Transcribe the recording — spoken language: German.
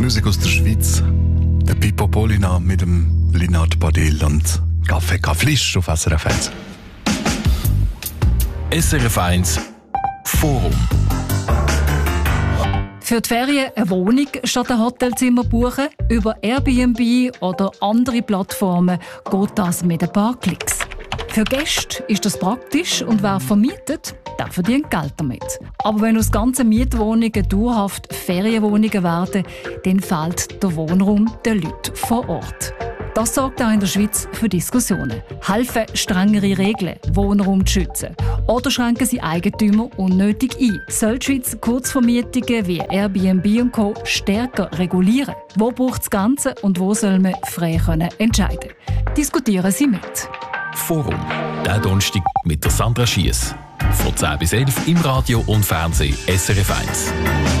Musik aus der Schweiz. Der Pippo Polina mit dem Linard Badil und Kaffee Kafflisch auf SRF 1. SRF 1 Forum. Für die Ferien eine Wohnung statt ein Hotelzimmer buchen, über Airbnb oder andere Plattformen geht das mit ein paar Klicks. Für Gäste ist das praktisch und wer vermietet, der verdient Geld damit. Aber wenn aus ganzen Mietwohnungen dauerhaft Ferienwohnungen werden, dann fehlt der Wohnraum den Leuten vor Ort. Das sorgt auch in der Schweiz für Diskussionen. Helfen strengere Regeln, Wohnraum zu schützen? Oder schränken sie Eigentümer unnötig ein? Soll die Schweiz Kurzvermietungen wie Airbnb und Co. stärker regulieren? Wo braucht es das Ganze und wo soll man frei entscheiden können? Diskutieren Sie mit. Forum. Der Donnerstag mit der Sandra Schiess. Von 10 bis 11 im Radio und Fernsehen SRF 1.